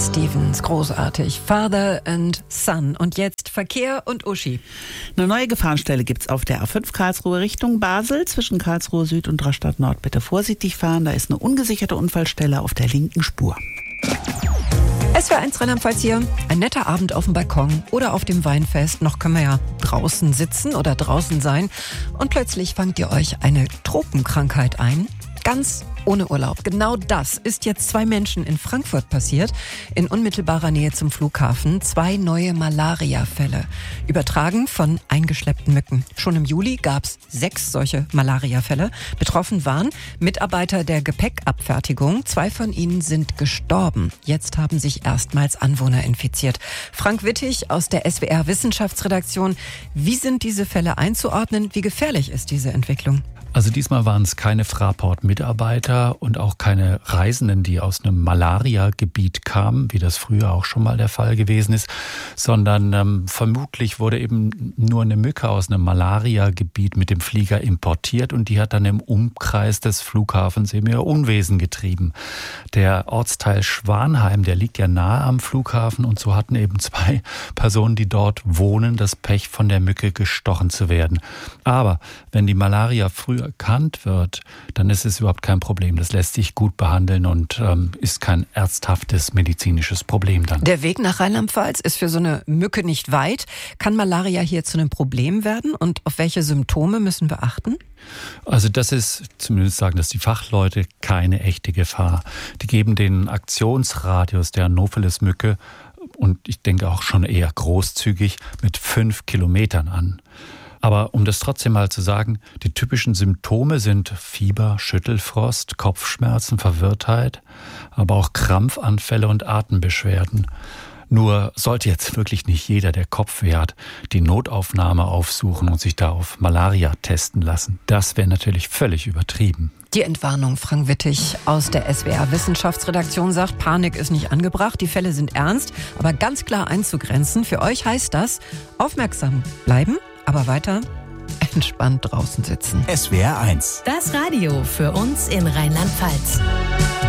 Stevens, großartig. Father and Son. Und jetzt Verkehr und Uschi. Eine neue Gefahrenstelle gibt's auf der A5 Karlsruhe Richtung Basel. Zwischen Karlsruhe Süd und Rastatt Nord bitte vorsichtig fahren. Da ist eine ungesicherte Unfallstelle auf der linken Spur. SWR1 Rheinland-Pfalz hier. Ein netter Abend auf dem Balkon oder auf dem Weinfest. Noch können wir ja draußen sitzen oder draußen sein. Und plötzlich fangt ihr euch eine Tropenkrankheit ein. Ganz ohne Urlaub. Genau das ist jetzt 2 Menschen in Frankfurt passiert, in unmittelbarer Nähe zum Flughafen. 2 neue Malaria-Fälle, übertragen von eingeschleppten Mücken. Schon im Juli gab es 6 solche Malaria-Fälle. Betroffen waren Mitarbeiter der Gepäckabfertigung. 2 von ihnen sind gestorben. Jetzt haben sich erstmals Anwohner infiziert. Frank Wittig aus der SWR Wissenschaftsredaktion. Wie sind diese Fälle einzuordnen? Wie gefährlich ist diese Entwicklung? Also diesmal waren es keine Fraport-Mitarbeiter und auch keine Reisenden, die aus einem Malaria-Gebiet kamen, wie das früher auch schon mal der Fall gewesen ist, sondern vermutlich wurde eben nur eine Mücke aus einem Malaria-Gebiet mit dem Flieger importiert und die hat dann im Umkreis des Flughafens eben ihr Unwesen getrieben. Der Ortsteil Schwanheim, der liegt ja nahe am Flughafen und so hatten eben 2 Personen, die dort wohnen, das Pech, von der Mücke gestochen zu werden. Aber wenn die Malaria früh erkannt wird, dann ist es überhaupt kein Problem. Das lässt sich gut behandeln und ist kein ernsthaftes medizinisches Problem dann. Der Weg nach Rheinland-Pfalz ist für so eine Mücke nicht weit. Kann Malaria hier zu einem Problem werden und auf welche Symptome müssen wir achten? Also das ist, zumindest sagen das die Fachleute, keine echte Gefahr. Die geben den Aktionsradius der Anopheles-Mücke und ich denke auch schon eher großzügig mit 5 Kilometern an. Aber um das trotzdem mal zu sagen, die typischen Symptome sind Fieber, Schüttelfrost, Kopfschmerzen, Verwirrtheit, aber auch Krampfanfälle und Atembeschwerden. Nur sollte jetzt wirklich nicht jeder, der Kopfweh hat, die Notaufnahme aufsuchen und sich da auf Malaria testen lassen. Das wäre natürlich völlig übertrieben. Die Entwarnung, Frank Wittig aus der SWR Wissenschaftsredaktion sagt, Panik ist nicht angebracht, die Fälle sind ernst, aber ganz klar einzugrenzen. Für euch heißt das, aufmerksam bleiben, aber weiter entspannt draußen sitzen. SWR 1. Das Radio für uns in Rheinland-Pfalz.